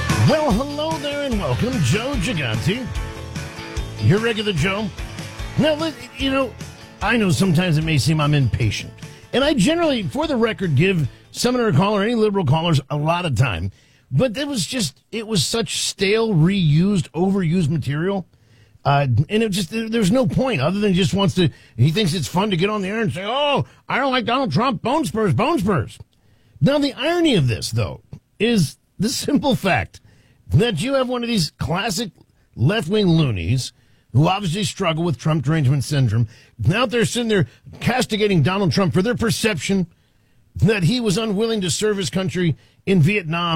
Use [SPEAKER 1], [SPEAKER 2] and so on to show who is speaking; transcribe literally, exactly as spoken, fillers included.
[SPEAKER 1] Well, hello there and welcome, Joe Gigante. Your regular Joe. Now, let- you know, I know sometimes it may seem I'm impatient. And I generally, for the record, give Senator caller, any liberal callers, a lot of time. But it was just, it was such stale, reused, overused material. Uh, and it just, there's no point other than he just wants to, he thinks it's fun to get on the air and say, oh, I don't like Donald Trump, bone spurs, bone spurs. Now, the irony of this, though, is the simple fact that you have one of these classic left-wing loonies who obviously struggle with Trump derangement syndrome. Now they're sitting there castigating Donald Trump for their perception that he was unwilling to serve his country in Vietnam.